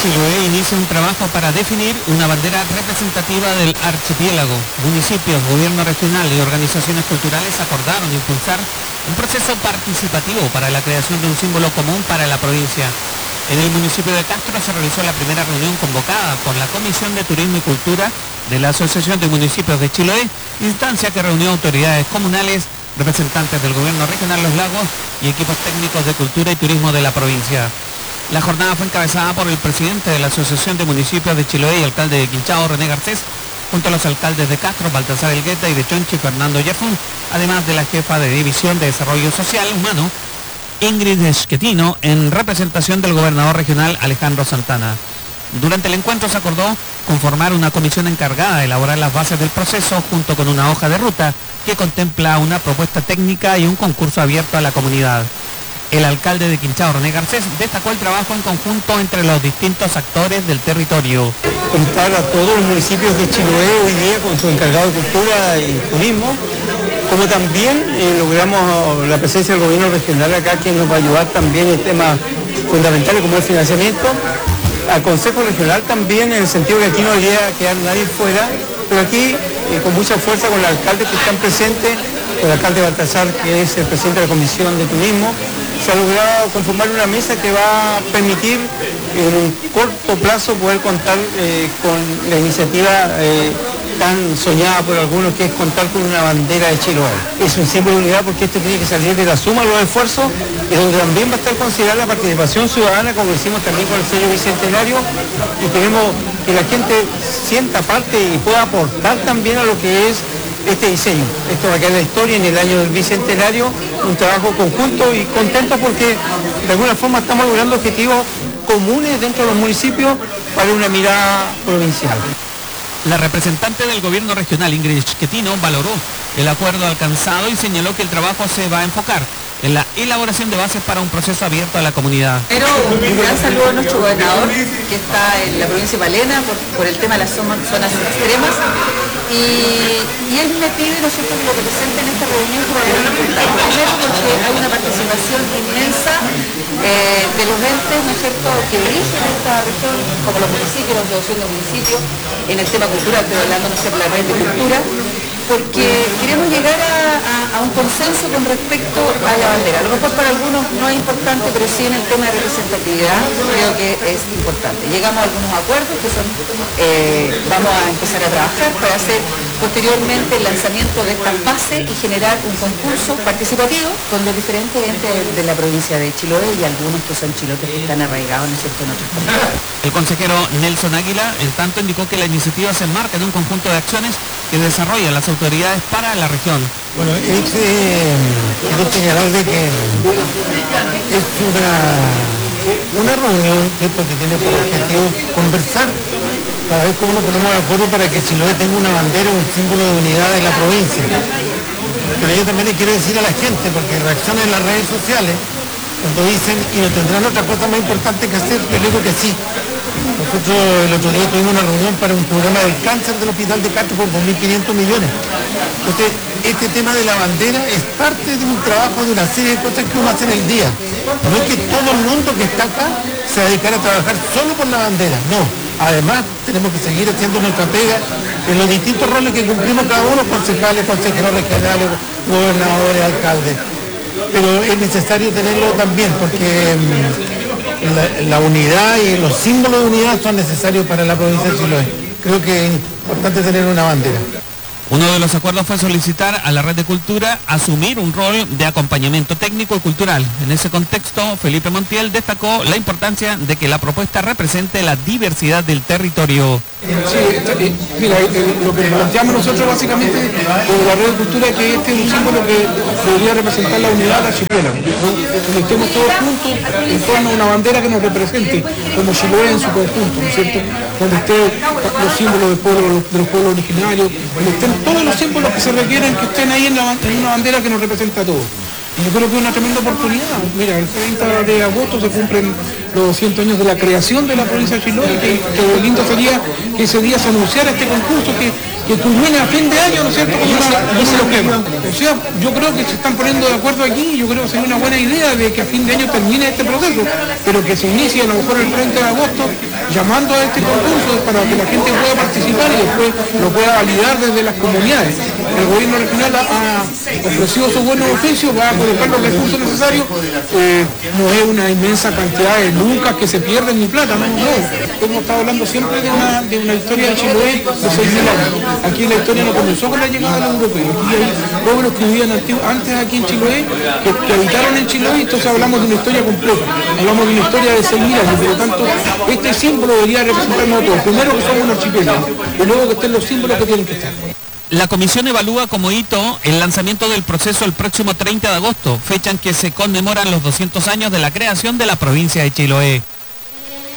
Chiloé inicia un trabajo para definir una bandera representativa del archipiélago. Municipios, gobierno regional y organizaciones culturales acordaron impulsar un proceso participativo para la creación de un símbolo común para la provincia. En el municipio de Castro se realizó la primera reunión convocada por la Comisión de Turismo y Cultura de la Asociación de Municipios de Chiloé, instancia que reunió autoridades comunales, representantes del gobierno regional Los Lagos y equipos técnicos de cultura y turismo de la provincia. La jornada fue encabezada por el presidente de la Asociación de Municipios de Chiloé y alcalde de Quinchao, René Garcés, junto a los alcaldes de Castro, Baltasar Elgueta, y de Chonchi, Fernando Yafún, además de la jefa de División de Desarrollo Social Humano, Ingrid Schettino, en representación del gobernador regional Alejandro Santana. Durante el encuentro se acordó conformar una comisión encargada de elaborar las bases del proceso junto con una hoja de ruta que contempla una propuesta técnica y un concurso abierto a la comunidad. El alcalde de Quinchao, René Garcés, destacó el trabajo en conjunto entre los distintos actores del territorio. Contar a todos los municipios de Chiloé hoy día con su encargado de cultura y turismo, como también logramos la presencia del gobierno regional acá, que nos va a ayudar también en temas fundamentales como el financiamiento, al Consejo Regional también, en el sentido que aquí no debería quedar nadie fuera, pero aquí con mucha fuerza con los alcaldes que están presentes, con el alcalde Baltasar, que es el presidente de la Comisión de Turismo, se ha logrado conformar una mesa que va a permitir en un corto plazo poder contar con la iniciativa tan soñada por algunos, que es contar con una bandera de Chiloé. Es un símbolo de unidad porque esto tiene que salir de la suma de los esfuerzos, y donde también va a estar considerada la participación ciudadana, como hicimos también con el sello bicentenario, y queremos que la gente sienta parte y pueda aportar también a lo que es este diseño. Esto va a quedar en la historia en el año del bicentenario, un trabajo conjunto y contento porque de alguna forma estamos logrando objetivos comunes dentro de los municipios para una mirada provincial. La representante del gobierno regional, Ingrid Schettino, valoró el acuerdo alcanzado y señaló que el trabajo se va a enfocar en la elaboración de bases para un proceso abierto a la comunidad. Pero un gran saludo a nuestro gobernador, que está en la provincia de Palena por el tema de las zonas extremas, y él me pide, ¿no es cierto?, que lo represente en esta reunión como algo importante. Primero porque hay una participación inmensa de los entes, ¿no es cierto?, que dirigen esta región, como los municipios, la asociación de municipios, en el tema cultural, estoy hablando, no sé, por la red de cultura, porque queremos llegar a un consenso con respecto a la bandera. A lo mejor para algunos no es importante, pero sí en el tema de representatividad creo que es importante. Llegamos a algunos acuerdos que son, vamos a empezar a trabajar para hacer posteriormente el lanzamiento de estas bases y generar un concurso participativo con los diferentes entes de la provincia de Chiloé y algunos que son chilotes que están arraigados, ¿no es cierto?, en otras comunidades. El consejero Nelson Águila, en tanto, indicó que la iniciativa se enmarca en un conjunto de acciones que desarrollan las autoridades para la región. Bueno, quiero señalar de que es una reunión, ¿cierto?, que tiene por objetivo conversar para ver cómo nos ponemos de acuerdo para que Chiloé tenga una bandera, un símbolo de unidad de la provincia. Pero yo también le quiero decir a la gente, porque reaccionan en las redes sociales, cuando dicen, y no tendrán otra cosa más importante que hacer, yo digo que sí. Nosotros el otro día tuvimos una reunión para un programa del cáncer del hospital de Castro por 2.500 millones. Entonces, este tema de la bandera es parte de un trabajo, de una serie de cosas que uno hace en el día. No es que todo el mundo que está acá se va a dedicar a trabajar solo por la bandera, no. Además, tenemos que seguir haciendo nuestra pega en los distintos roles que cumplimos cada uno, concejales, consejeros regionales, gobernadores, alcaldes. Pero es necesario tenerlo también, porque la unidad y los símbolos de unidad son necesarios para la provincia de Chiloé. Creo que es importante tener una bandera. Uno de los acuerdos fue solicitar a la red de cultura asumir un rol de acompañamiento técnico y cultural. En ese contexto, Felipe Montiel destacó la importancia de que la propuesta represente la diversidad del territorio. Sí, mira, lo que planteamos nosotros básicamente con la red de cultura es que este es un símbolo que debería representar la unidad del archipiélago. Que estemos todos juntos en torno a una bandera que nos represente como Chiloé en su conjunto, ¿no es cierto? Donde estén los símbolos de los pueblos originarios, donde estén todos los símbolos que se requieren, que estén ahí en una bandera que nos representa a todos. Y yo creo que es una tremenda oportunidad. Mira, el 30 de agosto se cumplen los 200 años de la creación de la provincia de Chiloé, que lindo sería que ese día se anunciara este concurso que culmine a fin de año, ¿no es cierto?, con los temas. O sea, yo creo que se están poniendo de acuerdo aquí, y yo creo que sería una buena idea de que a fin de año termine este proceso, pero que se inicie a lo mejor el 30 de agosto, llamando a este concurso para que la gente pueda participar y después lo pueda validar desde las comunidades. El gobierno regional ha ofrecido sus buenos oficios, va a colocar los recursos necesarios, no es una inmensa cantidad de lucas que se pierden ni plata, no. Hemos estado hablando siempre de una historia de Chiloé de 6.000 años. Aquí la historia no comenzó con la llegada de los europeos, aquí hay pueblos que vivían antes aquí en Chiloé, que habitaron en Chiloé, entonces hablamos de una historia completa, hablamos de una historia de 6.000 años, por lo tanto este símbolo debería representarnos a todos. Primero que somos un archipiélago, y luego que estén los símbolos que tienen que estar. La comisión evalúa como hito el lanzamiento del proceso el próximo 30 de agosto, fecha en que se conmemoran los 200 años de la creación de la provincia de Chiloé.